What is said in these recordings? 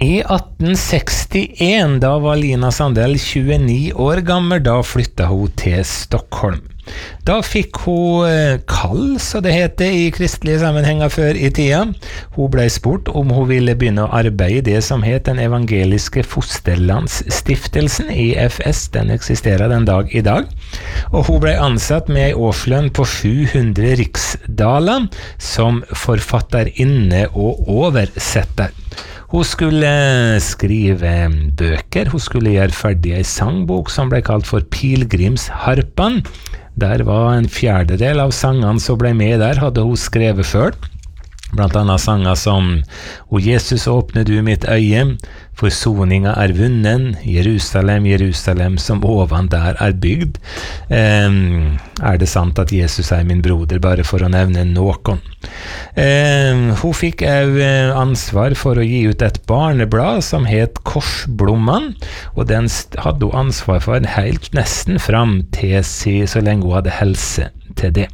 I 1861, da var Lina Sandell 29 år gammel, da flyttet hun til Stockholm. Da fikk hun kall, så det heter i kristelige sammenhenger før i tida. Hun ble spurt om hun ville begynne å arbeide i det som het den evangeliske fosterlandsstiftelsen, EFS, den eksisterer den dag i dag. Og hun ble ansatt med en årslønn på 700 riksdaler som forfatterinne og oversetter. Hun skulle skrive bøker, hun skulle gjøre ferdig en sangbok som ble kalt for Pilgrimsharpan. Der var en fjerdedel av sangene som ble med der, hadde hun skrevet selv. Blant annet sanger som «O Jesus, åpne du mitt øye, forsoninga vunnen, Jerusalem, Jerusalem, som ovan der bygd. Det sant at Jesus min broder, bare for å nevne noen. Hun fikk ansvar for å gi ut et barneblad som het Korsblomman, og den hadde hun ansvar for helt nesten fram til så lenge hun hadde helse til det.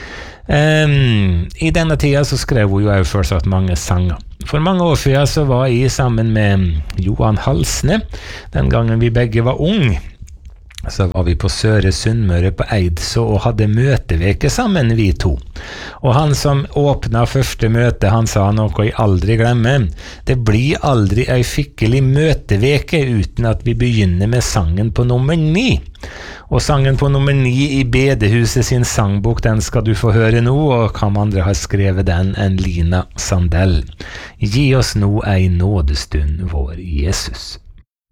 I denne tida så skrev hun jo først mange sanger. For mange år siden så var jeg sammen med Johan Halsne, den gangen vi begge var ung. Så var vi på Søre Sunnmøre på Eidså og hadde møteveke sammen, vi to. Og han som åpnet første møte, han sa noe jeg aldri glemmer. Det blir aldri en skikkelig møteveke uten at vi begynner med sangen på nummer 9. Og sangen på nummer 9 i Bedehuset sin sangbok, den skal du få høre nå, og hvem andre har skrevet den enn Lina Sandell. Gi oss nå en nådestund, vår Jesus.